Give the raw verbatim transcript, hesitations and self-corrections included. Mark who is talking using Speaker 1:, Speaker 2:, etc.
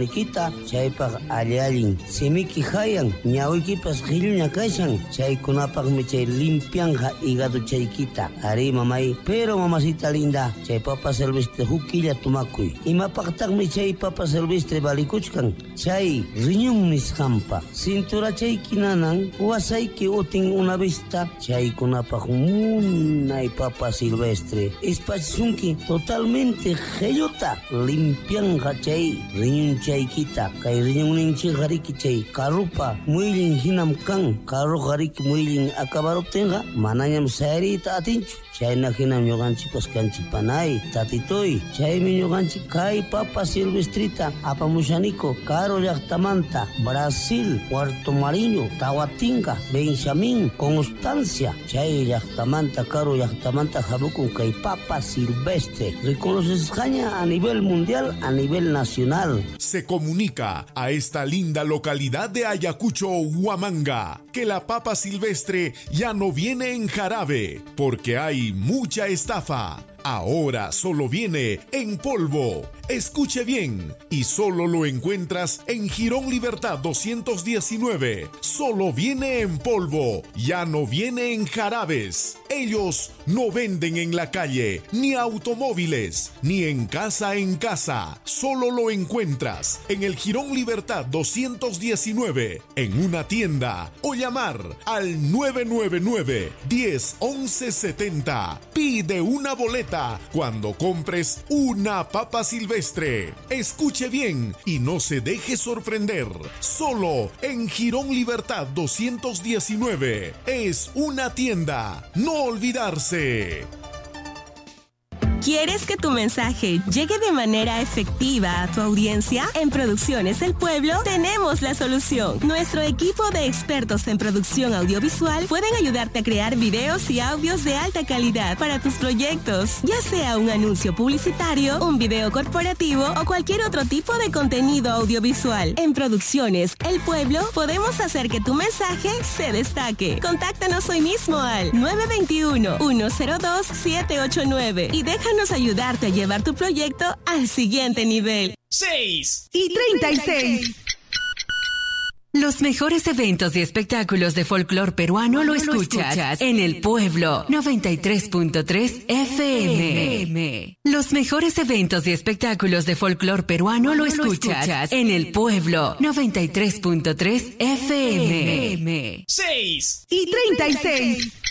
Speaker 1: manikita chaypaq allallin simiki hayan ñawiykipas qhilluña kashan chaykunapaqmi chay limpianja hígado chaykita ari mamay pero mamacita linda chay papa silvestre huk killa tumakuy imapaqtaqmi chay papa silvestre valikuchkan chay riñon nisqanpa cintura chayki nanan wasayki utin una vista chaykunapaq munay papa silvestre espasunki totalmente qhilluta limpianja chay riñon chaykita kay riñonninchik qariki chay karupa muylin hinam kan karu qariki muylin acabaruptinqa manañam sayrita atinchu chayna hinam ñuqanchikpas kanchik panay tatitoy chaymi ñuqanchik kay papa silvestrita apamushaniko Caro llaqtamanta Brasil Puerto Mariño Tahuatinga Benjamín Constancia chay llaqtamanta Caro llaqtamanta habukun kay papa silvestre reconoceskaña a nivel mundial a nivel nacional.
Speaker 2: Se comunica a esta linda localidad de Ayacucho, Huamanga, que la papa silvestre ya no viene en jarabe porque hay mucha estafa. Ahora solo viene en polvo. Escuche bien, y solo lo encuentras en Jirón Libertad doscientos diecinueve. Solo viene en polvo, ya no viene en jarabes. Ellos no venden en la calle, ni automóviles, ni en casa en casa. Solo lo encuentras en el Jirón Libertad doscientos diecinueve, en una tienda, o llamar al nueve nueve nueve, diez, once setenta. Pide una boleta cuando compres una papa silvestre. Escuche bien y no se deje sorprender. Solo en Jirón Libertad doscientos diecinueve. Es una tienda. No olvidarse.
Speaker 3: ¿Quieres que tu mensaje llegue de manera efectiva a tu audiencia? En Producciones El Pueblo tenemos la solución. Nuestro equipo de expertos en producción audiovisual pueden ayudarte a crear videos y audios de alta calidad para tus proyectos, ya sea un anuncio publicitario, un video corporativo o cualquier otro tipo de contenido audiovisual. En Producciones El Pueblo podemos hacer que tu mensaje se destaque. Contáctanos hoy mismo al nueve dos uno, uno cero dos, siete ocho nueve y deja ayudarte a llevar tu proyecto al siguiente nivel.
Speaker 4: seis
Speaker 5: y treinta y seis.
Speaker 6: Los mejores eventos y espectáculos de folclor peruano lo escuchas en El Pueblo noventa y tres punto tres F M. Los mejores eventos y espectáculos de folclor peruano lo escuchas en El Pueblo noventa y tres punto tres F M.
Speaker 4: seis
Speaker 5: y treinta y seis.